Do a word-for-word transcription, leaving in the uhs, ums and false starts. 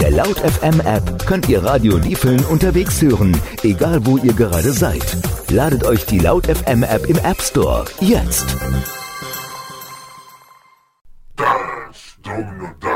der Laut F M App könnt ihr Radio Liefeln unterwegs hören, egal wo ihr gerade seid. Ladet euch die Laut F M App im App Store jetzt. Das Domino